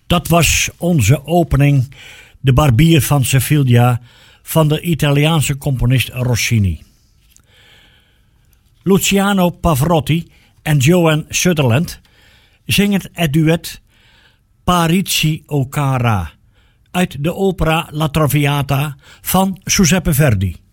Dat was onze opening, De Barbier van Sevilla, van de Italiaanse componist Rossini. Luciano Pavarotti en Joan Sutherland zingen het duet Parigi o Cara uit de opera La Traviata van Giuseppe Verdi.